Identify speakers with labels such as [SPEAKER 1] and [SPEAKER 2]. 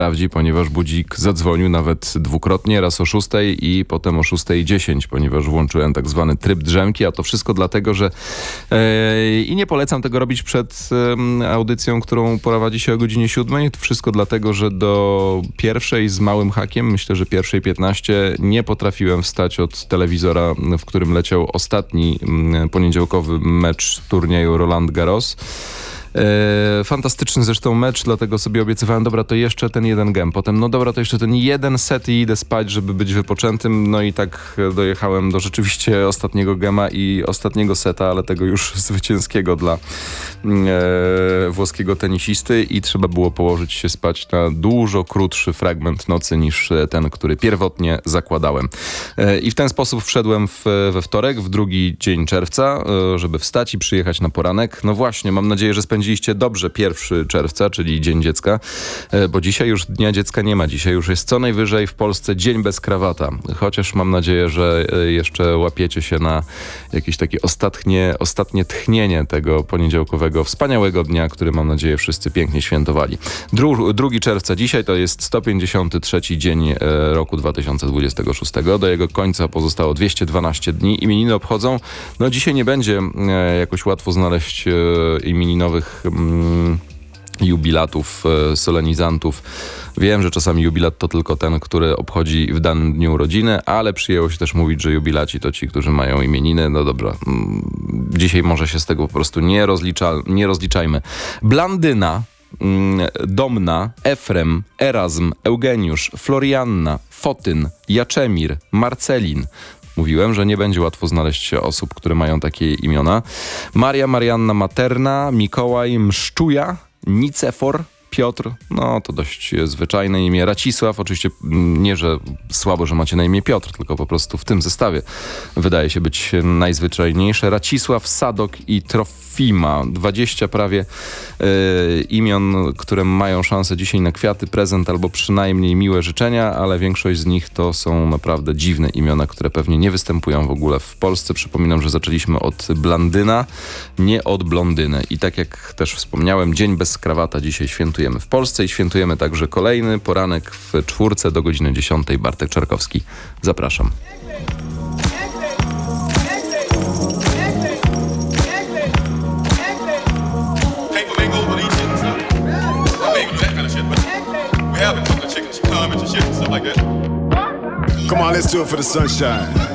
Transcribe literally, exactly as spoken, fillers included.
[SPEAKER 1] sprawdzi, ponieważ budzik zadzwonił nawet dwukrotnie, raz o szóstej i potem o szóstej dziesięć, ponieważ włączyłem tak zwany tryb drzemki, a to wszystko dlatego, że e, i nie polecam tego robić przed e, audycją, którą prowadzi się o godzinie siódmej. To wszystko dlatego, że do pierwszej z małym hakiem, myślę, że pierwszej piętnaście, nie potrafiłem wstać od telewizora, w którym leciał ostatni m, poniedziałkowy mecz turnieju Roland Garros. E, fantastyczny zresztą mecz, dlatego sobie obiecywałem, dobra, to jeszcze ten jeden gem, potem no dobra, to jeszcze ten jeden set i idę spać, żeby być wypoczętym, no i tak dojechałem do rzeczywiście ostatniego gema i ostatniego seta, ale tego już zwycięskiego dla e, włoskiego tenisisty i trzeba było położyć się spać na dużo krótszy fragment nocy niż ten, który pierwotnie zakładałem. E, I w ten sposób wszedłem w, we wtorek, w drugi dzień czerwca, e, żeby wstać i przyjechać na poranek. No właśnie, mam nadzieję, że spędziliście dobrze pierwszego czerwca, czyli Dzień Dziecka, bo dzisiaj już Dnia Dziecka nie ma. Dzisiaj już jest co najwyżej w Polsce Dzień bez krawata. Chociaż mam nadzieję, że jeszcze łapiecie się na jakieś takie ostatnie, ostatnie tchnienie tego poniedziałkowego, wspaniałego dnia, który mam nadzieję wszyscy pięknie świętowali. Dru- drugiego czerwca dzisiaj to jest sto pięćdziesiąty trzeci dzień roku dwa tysiące dwudziestego szóstego. Do jego końca pozostało dwieście dwanaście dni. Imieniny obchodzą. No dzisiaj nie będzie jakoś łatwo znaleźć imieninowych mm, jubilatów, e, solenizantów. Wiem, że czasami jubilat to tylko ten, który obchodzi w danym dniu urodziny, ale przyjęło się też mówić, że jubilaci to ci, którzy mają imieniny. No dobra, mm, dzisiaj może się z tego po prostu nie, rozlicza, nie rozliczajmy. Blandyna, mm, Domna, Efrem, Erazm, Eugeniusz, Florianna, Fotyn, Jaczemir, Marcelin. Mówiłem, że nie będzie łatwo znaleźć osób, które mają takie imiona. Maria Marianna Materna, Mikołaj Mszczuja, Nicefor, Piotr, no to dość zwyczajne imię. Racisław, oczywiście nie, że słabo, że macie na imię Piotr, tylko po prostu w tym zestawie wydaje się być najzwyczajniejsze. Racisław, Sadok i Trofima. dwadzieścia prawie e, imion, które mają szansę dzisiaj na kwiaty, prezent albo przynajmniej miłe życzenia, ale większość z nich to są naprawdę dziwne imiona, które pewnie nie występują w ogóle w Polsce. Przypominam, że zaczęliśmy od Blandyna, nie od Blondyny. I tak jak też wspomniałem, Dzień bez krawata dzisiaj świętujemy w Polsce i świętujemy także kolejny poranek w czwórce do godziny dziesiątej. Bartek Czarkowski. Zapraszam.
[SPEAKER 2] Come on, let's do it for the sunshine.